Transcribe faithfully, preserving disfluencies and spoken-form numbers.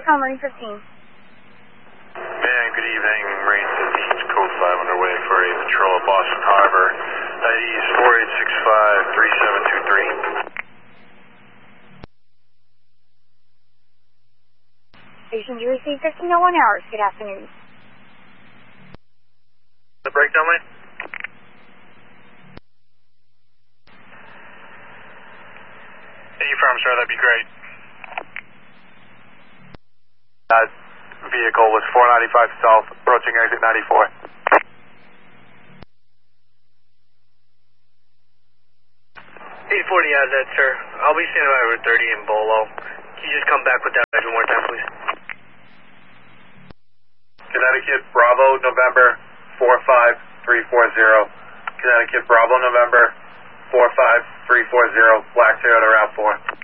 Call Marine fifteen. Man, good evening. Marine fifteen's code five underway for a patrol at Boston Harbor. I D is four eight six five three seven two three. Station you received fifteen oh one hours. Good afternoon. The breakdown line? Any firm, sir, that'd be great. That vehicle was four ninety-five south, approaching exit ninety-four. eight forty out of that, sir. I'll be standing by Route thirty in Bolo. Can you just come back with that one more time, please? Connecticut Bravo, November four five three four zero. Connecticut Bravo, November four five three four zero. Black Toyota Route four.